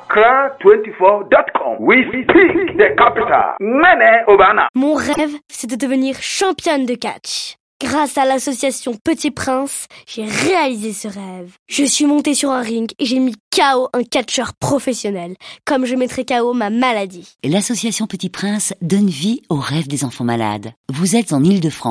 Accra24.com. We speak the capital. Mene Obana. Mon rêve, c'est de devenir championne de catch. Grâce à l'association Petit Prince, j'ai réalisé ce rêve. Je suis montée sur un ring et j'ai mis KO un catcheur professionnel, comme je mettrai KO ma maladie. L'association Petit Prince donne vie aux rêves des enfants malades. Vous êtes en Île-de-France.